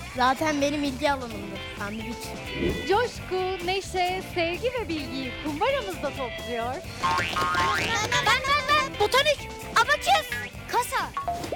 Zaten benim ilgi alanımdır. Sandviç. Coşku, neşe, sevgi ve bilgiyi kumbaramızda topluyor. Ben.